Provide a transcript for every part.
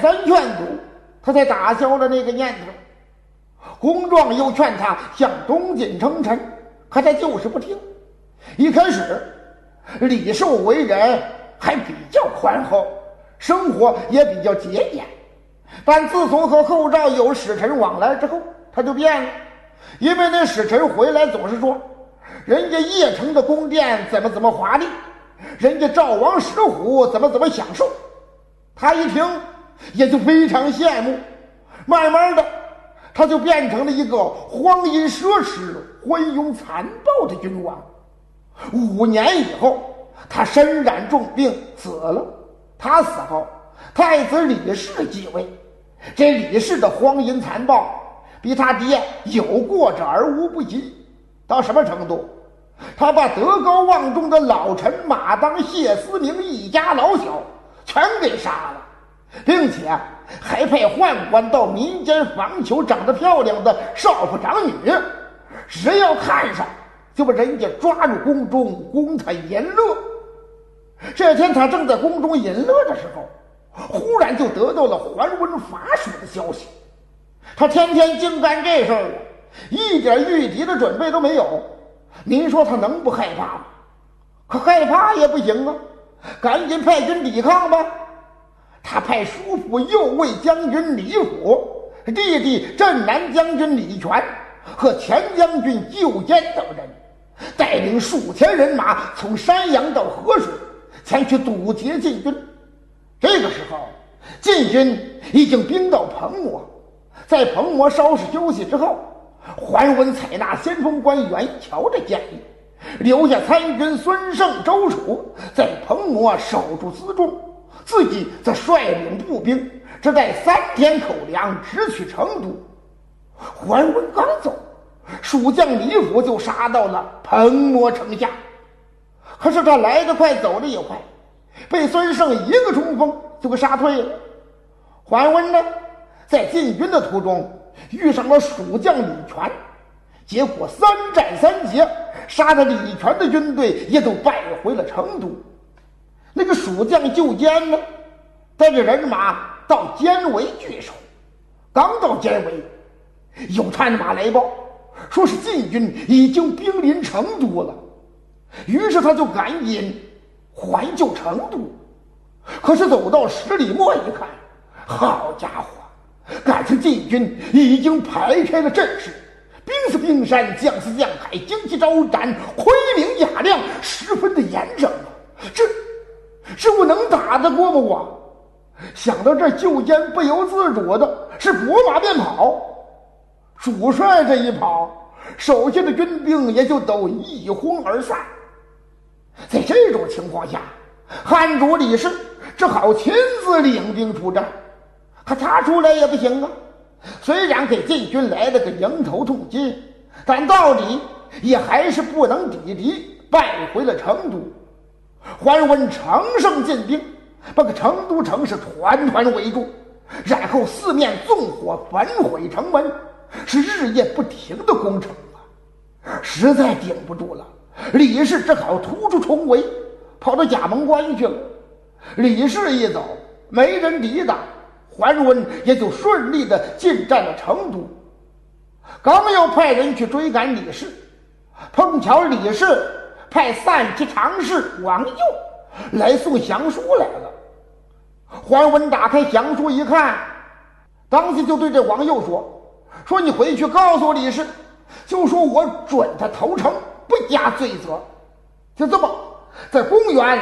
三劝阻，他才打消了那个念头。公壮又劝他向东晋称臣，可他就是不听。一开始李寿为人还比较宽厚，生活也比较节俭，但自从和后赵有使臣往来之后，他就变了。因为那使臣回来总是说人家邺城的宫殿怎么华丽，人家赵王石虎怎么享受，他一听也就非常羡慕。慢慢的他就变成了一个荒淫奢侈、昏庸残暴的君王。5年以后，他身染重病死了。他死后，太子李氏继位。这李氏的荒淫残暴比他爹有过之而无不及。到什么程度？他把德高望重的老臣马当、谢思明一家老小全给杀了，并且还派宦官到民间访求长得漂亮的少妇长女，只要看上就把人家抓入宫中供他淫乐。这天他正在宫中淫乐的时候，忽然就得到了桓温伐蜀的消息。他天天净干这事儿了，一点御敌的准备都没有。您说他能不害怕吗？可害怕也不行啊，赶紧派军抵抗吧。他派叔父右卫将军李辅、弟弟镇南将军李全和前将军救监等人，带领数千人马从山阳到河水，前去堵截晋军。这个时候，晋军已经兵到彭模。在彭模稍事休息之后，桓温采纳先锋官袁乔的建议，留下参军孙胜、周楚在彭模守住辎重，自己则率领步兵，只带3天口粮直取成都。桓温刚走，蜀将李辅就杀到了彭模城下。可是他来得快，走得也快，被孙胜一个冲锋就给杀退了。桓温呢，在进军的途中遇上了蜀将李全，结果3战3捷，杀得李全的军队也都败回了成都。那个蜀将救监呢，带着人马到监围据守。刚到监围，有探马来报，说是晋军已经兵临成都了。于是他就赶紧还救成都。可是走到10里末一看，好家伙，感情晋军已经排开了阵势，兵似冰山，将似将海，旌旗招展，盔明雅亮，十分的严整啊！这我能打得过吗？我想到这儿，救监不由自主的是拨马便跑。主帅这一跑，手下的军兵也就都一哄而散。在这种情况下，汉主李氏只好亲自领兵出战。可他出来也不行啊，虽然给晋军来了个迎头痛击，但到底也还是不能抵敌，败回了成都。桓温乘胜进兵，把个成都城是团团围住，然后四面纵火焚毁城门，是日夜不停的攻城啊，实在顶不住了。李氏只好突出重围，跑到葭萌关去了。李氏一走，没人抵挡，桓温也就顺利的进占了成都。刚要派人去追赶李氏，碰巧李氏派散骑常侍王佑来送降书来了。桓温打开降书一看，当即就对这王佑说你回去告诉李氏，就说我准他投诚，不加罪责。就这么，在公元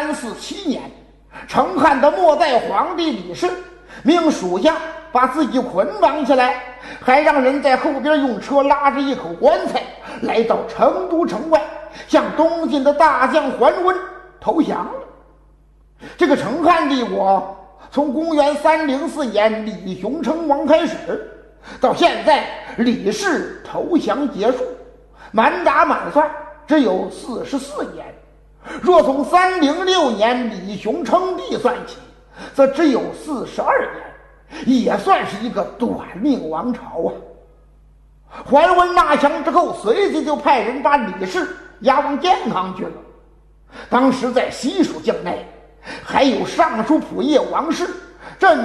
347年，成汉的末代皇帝李氏命属下把自己捆绑起来，还让人在后边用车拉着一口棺材来到成都城外，向东晋的大将桓温投降了。这个成汉帝国从公元304年李雄称王开始，到现在李氏投降结束，满打满算只有44年。若从306年李雄称帝算起，则只有42年，也算是一个短命王朝啊。桓温纳降之后，随即就派人把李氏押往建康去了。当时在西蜀境内，还有尚书仆射王氏